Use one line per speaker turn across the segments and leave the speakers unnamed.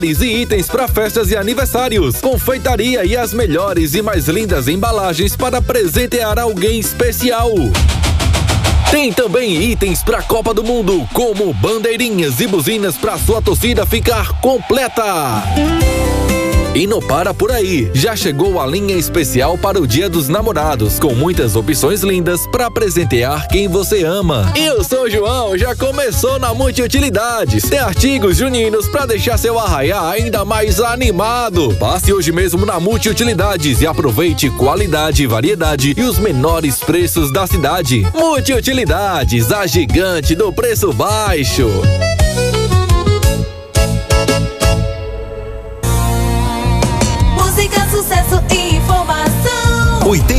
e itens para festas e aniversários, confeitaria e as melhores e mais lindas embalagens para presentear alguém especial. Tem também itens para a Copa do Mundo, como bandeirinhas e buzinas para sua torcida ficar completa. E não para por aí, já chegou a linha especial para o Dia dos Namorados, com muitas opções lindas para presentear quem você ama. E o São João já começou na Multiutilidades. Tem artigos juninos para deixar seu arraiá ainda mais animado. Passe hoje mesmo na Multiutilidades e aproveite qualidade, variedade e os menores preços da cidade. Multiutilidades, a gigante do preço baixo.
Sucesso e informação.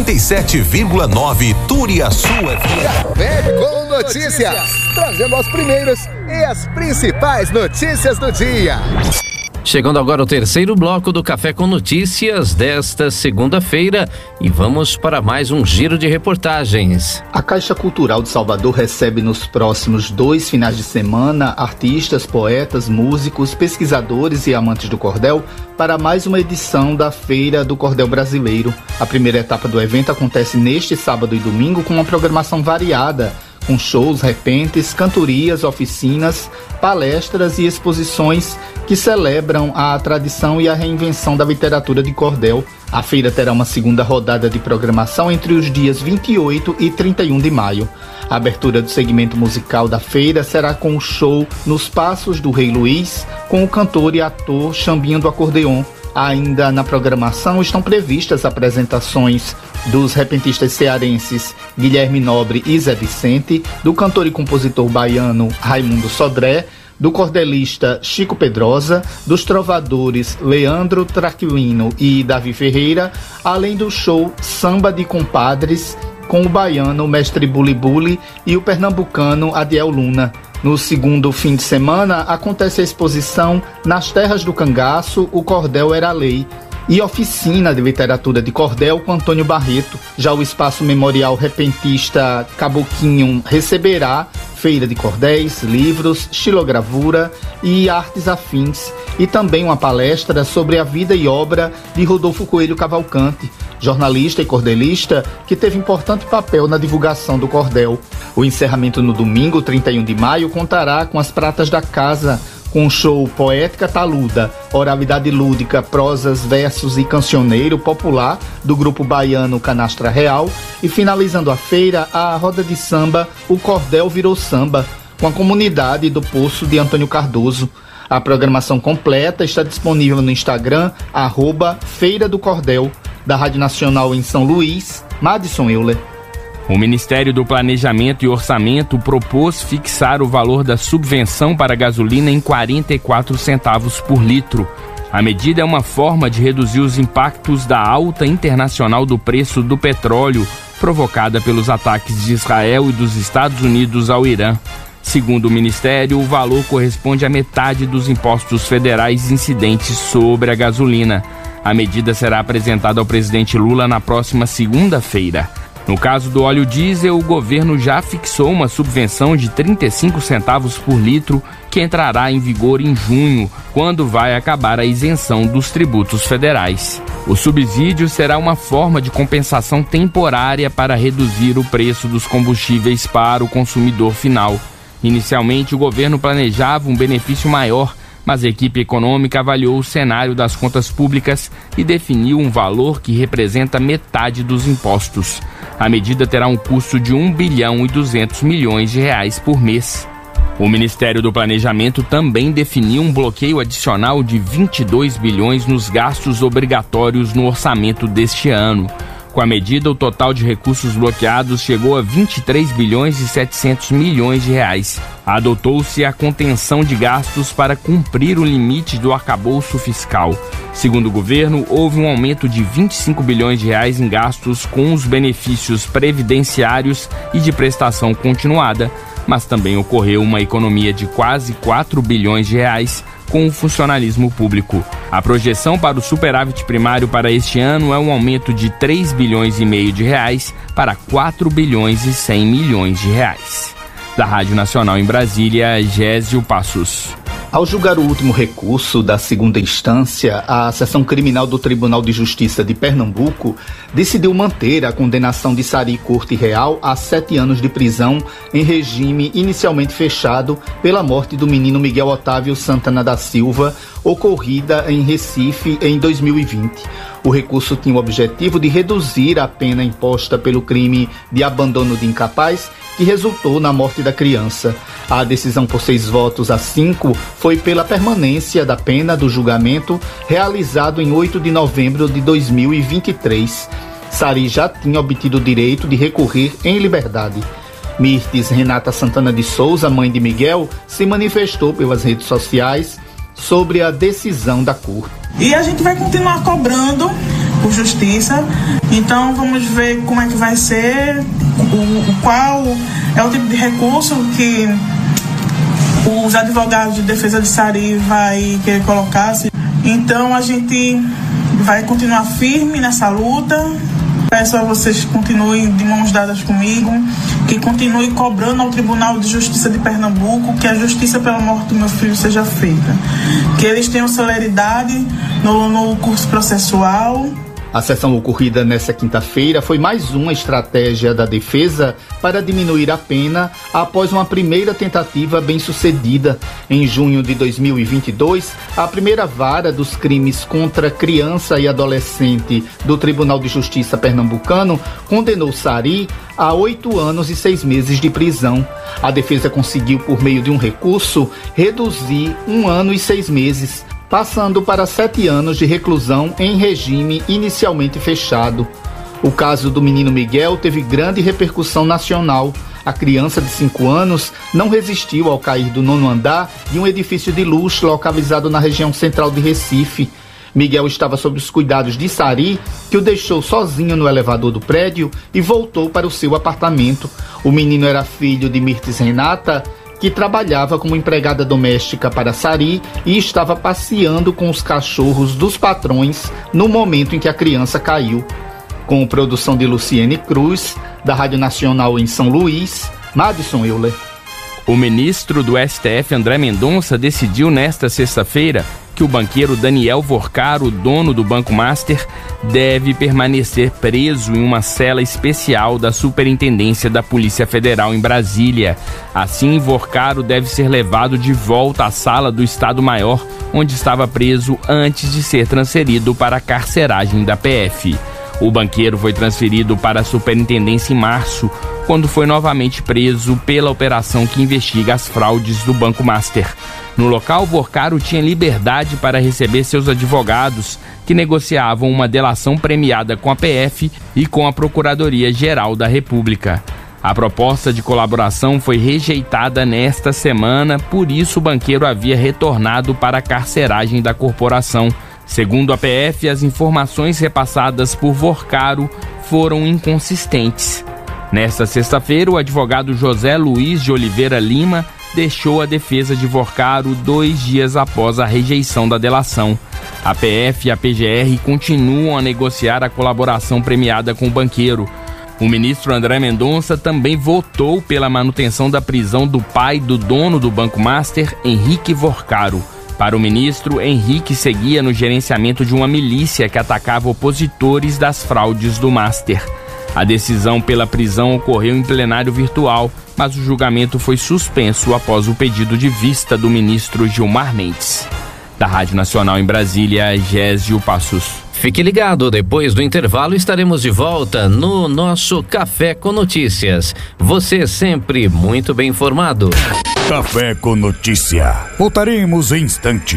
87,9 Turiaçu FM.
Café com Notícias, trazendo as primeiras e as principais notícias do dia.
Chegando agora o terceiro bloco do Café com Notícias desta segunda-feira e vamos para mais um giro de reportagens.
A Caixa Cultural de Salvador recebe nos próximos 2 finais de semana artistas, poetas, músicos, pesquisadores e amantes do cordel para mais uma edição da Feira do Cordel Brasileiro. A primeira etapa do evento acontece neste sábado e domingo com uma programação variada, com shows, repentes, cantorias, oficinas, palestras e exposições que celebram a tradição e a reinvenção da literatura de cordel. A feira terá uma segunda rodada de programação entre os dias 28 e 31 de maio. A abertura do segmento musical da feira será com o show Nos Passos do Rei Luiz, com o cantor e ator Xambinho do Acordeon. Ainda na programação estão previstas apresentações dos repentistas cearenses Guilherme Nobre e Zé Vicente, do cantor e compositor baiano Raimundo Sodré, do cordelista Chico Pedrosa, dos trovadores Leandro Traquilino e Davi Ferreira, além do show Samba de Compadres, com o baiano Mestre Buli Buli e o pernambucano Adiel Luna. No segundo fim de semana, acontece a exposição Nas Terras do Cangaço, o Cordel Era Lei, e oficina de literatura de cordel com Antônio Barreto. Já o Espaço Memorial Repentista Caboquinho receberá feira de cordéis, livros, xilogravura e artes afins, e também uma palestra sobre a vida e obra de Rodolfo Coelho Cavalcante, jornalista e cordelista que teve importante papel na divulgação do cordel. O encerramento no domingo, 31 de maio, contará com as pratas da casa, com o show Poética Taluda, oralidade lúdica, prosas, versos e cancioneiro popular do grupo baiano Canastra Real, e finalizando a feira, a roda de samba O Cordel Virou Samba, com a comunidade do Poço de Antônio Cardoso. A programação completa está disponível no Instagram, @Feira do Cordel, da Rádio Nacional em São Luís, Madison Euler.
O Ministério do Planejamento e Orçamento propôs fixar o valor da subvenção para a gasolina em 44 centavos por litro. A medida é uma forma de reduzir os impactos da alta internacional do preço do petróleo, provocada pelos ataques de Israel e dos Estados Unidos ao Irã. Segundo o Ministério, o valor corresponde à metade dos impostos federais incidentes sobre a gasolina. A medida será apresentada ao presidente Lula na próxima segunda-feira. No caso do óleo diesel, o governo já fixou uma subvenção de 35 centavos por litro que entrará em vigor em junho, quando vai acabar a isenção dos tributos federais. O subsídio será uma forma de compensação temporária para reduzir o preço dos combustíveis para o consumidor final. Inicialmente, o governo planejava um benefício maior, mas a equipe econômica avaliou o cenário das contas públicas e definiu um valor que representa metade dos impostos. A medida terá um custo de R$ 1 bilhão e 200 milhões por mês. O Ministério do Planejamento também definiu um bloqueio adicional de 22 bilhões nos gastos obrigatórios no orçamento deste ano. Com a medida, o total de recursos bloqueados chegou a 23 bilhões e 700 milhões de reais. Adotou-se a contenção de gastos para cumprir o limite do arcabouço fiscal. Segundo o governo, houve um aumento de 25 bilhões de reais em gastos com os benefícios previdenciários e de prestação continuada, mas também ocorreu uma economia de quase 4 bilhões de reais com o funcionalismo público. A projeção para o superávit primário para este ano é um aumento de 3 bilhões e meio de reais para 4 bilhões e 100 milhões de reais. Da Rádio Nacional em Brasília, Gésio Passos.
Ao julgar o último recurso da segunda instância, a Seção Criminal do Tribunal de Justiça de Pernambuco decidiu manter a condenação de Sari Corte Real a 7 anos de prisão em regime inicialmente fechado pela morte do menino Miguel Otávio Santana da Silva, ocorrida em Recife em 2020. O recurso tinha o objetivo de reduzir a pena imposta pelo crime de abandono de incapaz, que resultou na morte da criança. A decisão por 6 votos a 5 foi pela permanência da pena do julgamento realizado em 8 de novembro de 2023. Sari já tinha obtido o direito de recorrer em liberdade. Mirtes Renata Santana de Souza, mãe de Miguel, se manifestou pelas redes sociais sobre a decisão da corte.
E a gente vai continuar cobrando por justiça, então vamos ver como é que vai ser, qual é o tipo de recurso que os advogados de defesa de Sari vai querer colocar. Então a gente vai continuar firme nessa luta. Peço a vocês que continuem de mãos dadas comigo, que continuem cobrando ao Tribunal de Justiça de Pernambuco que a justiça pela morte do meu filho seja feita, que eles tenham celeridade no curso processual.
A sessão ocorrida nesta quinta-feira foi mais uma estratégia da defesa para diminuir a pena após uma primeira tentativa bem-sucedida. Em junho de 2022, a primeira vara dos crimes contra criança e adolescente do Tribunal de Justiça pernambucano condenou Sari a 8 anos e 6 meses de prisão. A defesa conseguiu, por meio de um recurso, reduzir 1 ano e 6 meses, passando para 7 anos de reclusão em regime inicialmente fechado. O caso do menino Miguel teve grande repercussão nacional. A criança de 5 anos não resistiu ao cair do 9º andar de um edifício de luxo localizado na região central de Recife. Miguel estava sob os cuidados de Sari, que o deixou sozinho no elevador do prédio e voltou para o seu apartamento. O menino era filho de Mirtes Renata, que trabalhava como empregada doméstica para Sari e estava passeando com os cachorros dos patrões no momento em que a criança caiu. Com produção de Luciene Cruz, da Rádio Nacional em São Luís, Madison Euler.
O ministro do STF, André Mendonça, decidiu nesta sexta-feira que o banqueiro Daniel Vorcaro, dono do Banco Master, deve permanecer preso em uma cela especial da Superintendência da Polícia Federal em Brasília. Assim, Vorcaro deve ser levado de volta à sala do Estado-Maior, onde estava preso antes de ser transferido para a carceragem da PF. O banqueiro foi transferido para a Superintendência em março, quando foi novamente preso pela operação que investiga as fraudes do Banco Master. No local, Vorcaro tinha liberdade para receber seus advogados, que negociavam uma delação premiada com a PF e com a Procuradoria-Geral da República. A proposta de colaboração foi rejeitada nesta semana, por isso o banqueiro havia retornado para a carceragem da corporação. Segundo a PF, as informações repassadas por Vorcaro foram inconsistentes. Nesta sexta-feira, o advogado José Luiz de Oliveira Lima deixou a defesa de Vorcaro 2 dias após a rejeição da delação. A PF e a PGR continuam a negociar a colaboração premiada com o banqueiro. O ministro André Mendonça também votou pela manutenção da prisão do pai do dono do Banco Master, Henrique Vorcaro. Para o ministro, Henrique seguia no gerenciamento de uma milícia que atacava opositores das fraudes do Master. A decisão pela prisão ocorreu em plenário virtual, mas o julgamento foi suspenso após o pedido de vista do ministro Gilmar Mendes. Da Rádio Nacional em Brasília, Gésio Passos.
Fique ligado, depois do intervalo estaremos de volta no nosso Café com Notícias. Você sempre muito bem informado.
Café com Notícia. Voltaremos em instante.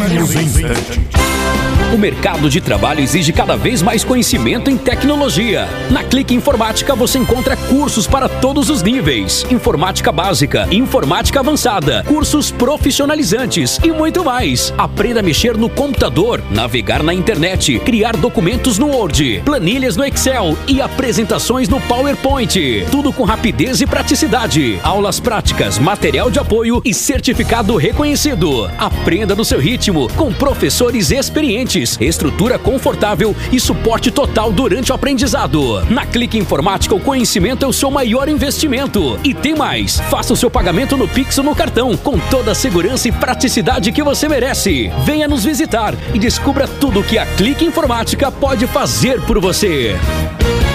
O mercado de trabalho exige cada vez mais conhecimento em tecnologia. Na Clique Informática você encontra cursos para todos os níveis: informática básica, informática avançada, cursos profissionalizantes e muito mais. Aprenda a mexer no computador, navegar na internet, criar documentos no Word, planilhas no Excel e apresentações no PowerPoint. Tudo com rapidez e praticidade. Aulas práticas, material de apoio e certificado reconhecido. Aprenda no seu ritmo, com professores experientes, estrutura confortável e suporte total durante o aprendizado. Na Clique Informática, o conhecimento é o seu maior investimento. E tem mais, faça o seu pagamento no Pix ou no cartão, com toda a segurança e praticidade que você merece. Venha nos visitar e descubra tudo o que a Clique Informática pode fazer por você.